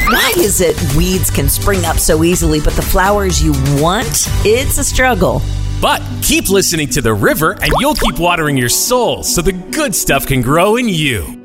Why is it weeds can spring up so easily, but the flowers you want, it's a struggle? But keep listening to The River and you'll keep watering your soul so the good stuff can grow in you.